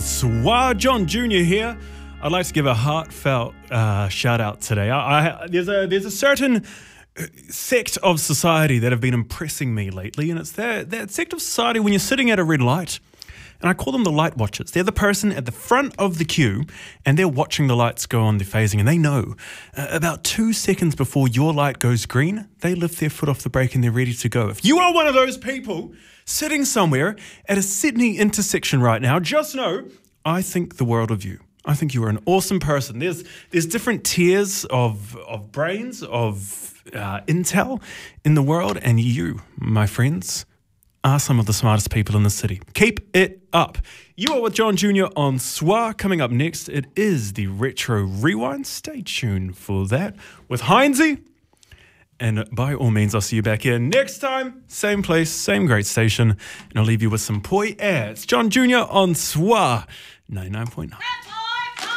Bonsoir, John Jr. here. I'd like to give a heartfelt shout out today. There's a certain sect of society that have been impressing me lately, and it's that sect of society when you're sitting at a red light, and I call them the light watchers. They're the person at the front of the queue, and they're watching the lights go on, they're phasing, and they know about 2 seconds before your light goes green, they lift their foot off the brake and they're ready to go. If you are one of those people sitting somewhere at a Sydney intersection right now, just know I think the world of you. I think you are an awesome person. There's different tiers of brains, of intel in the world, and you, my friends, are some of the smartest people in the city. Keep it up. You are with John Jr. on SWA. Coming up next, it is the Retro Rewind. Stay tuned for that with Heinzie. And by all means, I'll see you back here next time. Same place, same great station. And I'll leave you with some poi air. It's John Jr. on SWA 99.9.